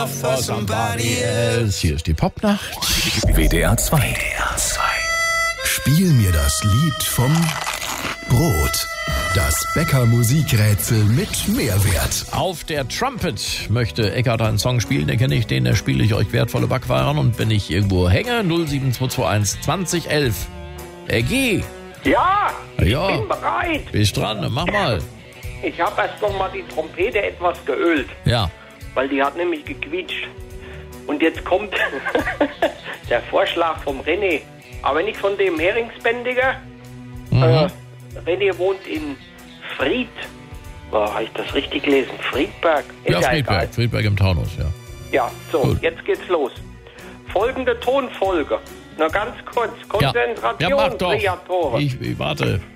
For somebody else. Hier ist die Popnacht. WDR 2. Spiel mir das Lied vom Brot. Das Bäcker-Musikrätsel mit Mehrwert. Auf der Trumpet möchte Eckart einen Song spielen, den kenne ich, da spiele ich euch wertvolle Backwaren. Und wenn ich irgendwo hänge, 07221 2011. Eggy. Ja, Ja. bin bereit. Bist dran, mach mal. Ich habe erst noch mal die Trompete etwas geölt, Ja. weil die hat nämlich gequietscht. Und jetzt kommt der Vorschlag vom René. Aber nicht von dem Heringsbändiger. René wohnt in Fried. Habe ich das richtig gelesen? Friedberg? Ist Ja, egal. Friedberg im Taunus, ja. Ja, so, Gut. jetzt geht's los. Folgende Tonfolge. Nur ganz kurz. Ja, Konzentration, mach doch. Kreatoren. Ich warte.